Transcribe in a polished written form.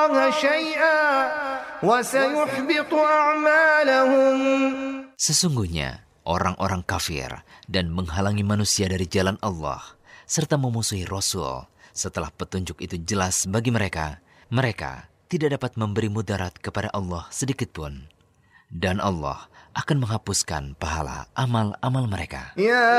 Sesungguhnya orang-orang kafir dan menghalangi manusia dari jalan Allah serta memusuhi Rasul setelah petunjuk itu jelas bagi mereka, mereka tidak dapat memberi mudarat kepada Allah sedikit pun. Dan Allah akan menghapuskan pahala amal-amal mereka.